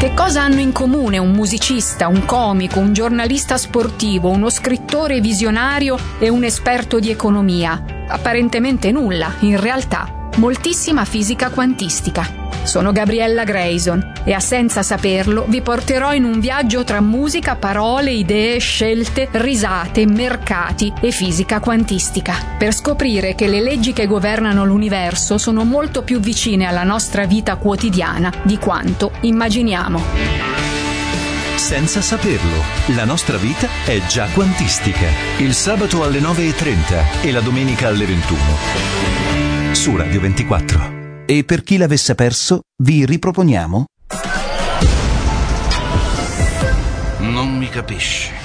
Che cosa hanno in comune un musicista, un comico, un giornalista sportivo, uno scrittore visionario e un esperto di economia? Apparentemente nulla, in realtà moltissima fisica quantistica. Sono Gabriella Grayson e a Senza Saperlo vi porterò in un viaggio tra musica, parole, idee, scelte, risate, mercati e fisica quantistica, per scoprire che le leggi che governano l'universo sono molto più vicine alla nostra vita quotidiana di quanto immaginiamo. Senza Saperlo, la nostra vita è già quantistica. Il sabato alle 9:30 e la domenica alle 21 su Radio 24. E per chi l'avesse perso, vi riproponiamo. Non mi capisci.